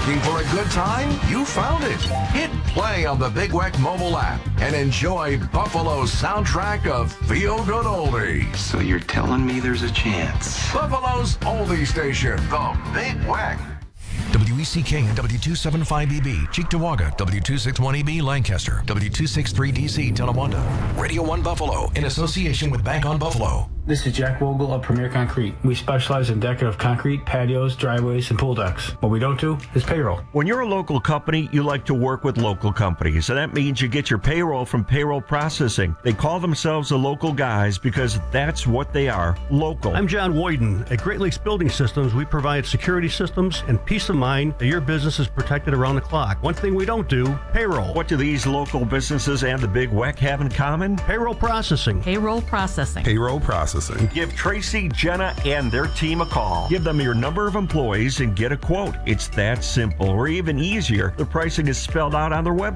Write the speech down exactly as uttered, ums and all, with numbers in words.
Looking for a good time? You found it. Hit play on the Big Weck mobile app and enjoy Buffalo's soundtrack of feel-good oldies. So you're telling me there's a chance? Buffalo's oldie station, the Big Weck. W E C K and W two seventy-five E B, Cheektowaga, W two sixty-one E B, Lancaster, W two sixty-three D C, Tonawanda. Radio one Buffalo, in association with Bank on Buffalo. This is Jack Vogel of Premier Concrete. We specialize in decorative concrete, patios, driveways, and pool decks. What we don't do is payroll. When you're a local company, you like to work with local companies, and that means you get your payroll from Payroll Processing. They call themselves the local guys because that's what they are, local. I'm John Woyden. At Great Lakes Building Systems, we provide security systems and peace of mind that your business is protected around the clock. One thing we don't do, payroll. What do these local businesses and the Big Weck have in common? Payroll processing. Payroll processing. Payroll processing. Give Tracy, Jenna, and their team a call. Give them your number of employees and get a quote. It's that simple, or even easier. The pricing is spelled out on their website.